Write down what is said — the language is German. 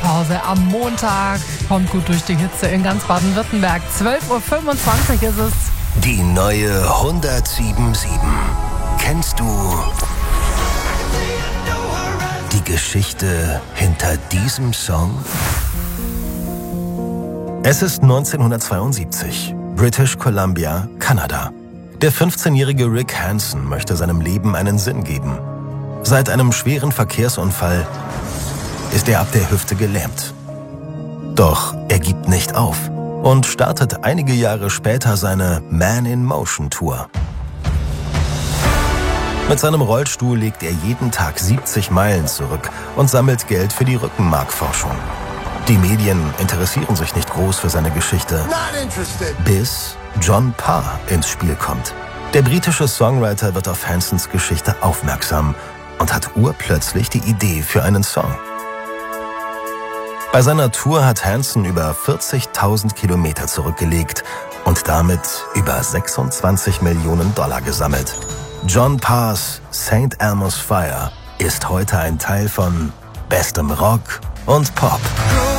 Sommerpause am Montag. Kommt gut durch die Hitze in ganz Baden-Württemberg. 12.25 Uhr ist es. Die neue 107.7. Kennst du die Geschichte hinter diesem Song? Es ist 1972, British Columbia, Kanada. Der 15-jährige Rick Hansen möchte seinem Leben einen Sinn geben. Seit einem schweren Verkehrsunfall ist er ab der Hüfte gelähmt. Doch er gibt nicht auf und startet einige Jahre später seine Man in Motion Tour. Mit seinem Rollstuhl legt er jeden Tag 70 Meilen zurück und sammelt Geld für die Rückenmarkforschung. Die Medien interessieren sich nicht groß für seine Geschichte, bis John Parr ins Spiel kommt. Der britische Songwriter wird auf Hansens Geschichte aufmerksam und hat urplötzlich die Idee für einen Song. Bei seiner Tour hat Hansen über 40.000 Kilometer zurückgelegt und damit über 26 Millionen Dollar gesammelt. John Parrs St. Elmo's Fire ist heute ein Teil von bestem Rock und Pop.